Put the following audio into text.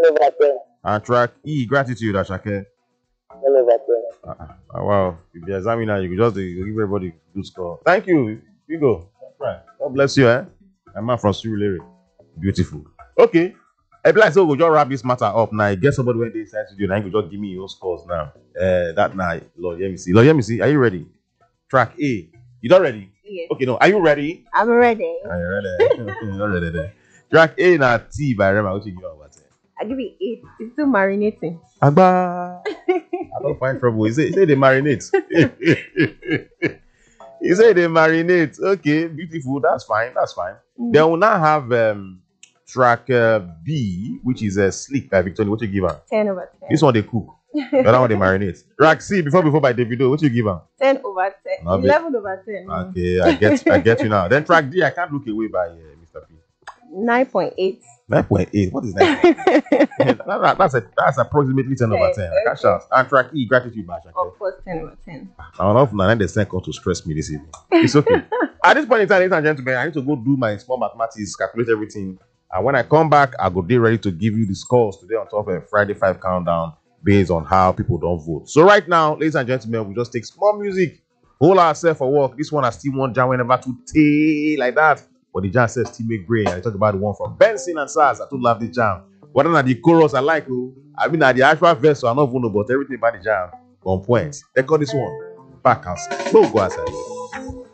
over 10. And track E, gratitude, Ashake. 10 over 10. Wow. If you're examiner, you could just give everybody a good score. Thank you. You go. Right. God bless you, eh? A man from Surulere. Beautiful. Okay. I like so we'll just wrap this matter up now. Get somebody when they decide to do now. You could just give me your scores now. That night. Lord, let me see. Lord, let me see. Are you ready? Track A. You not ready? Yes. Okay, no. Are you ready? I'm ready. Are you ready? You're ready then. Track A now T by Rema. What you give over 10? I give it 8. It's still marinating. Agba. I don't find trouble. He say they marinate. He say they marinate. Okay, beautiful. That's fine. That's fine. Then we'll now have track B, which is Sleek by Victoria. What you give her? 10 over 10. This one they cook. The other one they marinate. Track C, before by Davido. What you give her? 10 over 10. No, 11 over 10. Okay, I get you now. Then track D, I can't look away by Mr. P. 9.8. 9.8. What is that? that's approximately 10 over 10. I can't shout. And track E, gratitude by Ashake. Of course, 10 over 10. I don't know if now they send call to stress me this evening. It's okay. At this point in time, ladies and gentlemen, I need to go do my small mathematics, calculate everything. And when I come back, I'll go be ready to give you the scores today on top of a Friday 5 countdown based on how people don't vote. So right now, ladies and gentlemen, we just take small music, hold ourselves for work. This one I still want Jam whenever to take like that. But the jam says still make brain. I talk about the one from Benson and Sars. I too love the jam. Whether not the chorus I like, I mean at the actual verse, so I don't know, but everything about the jam on point. They call this one back house. Don't go outside.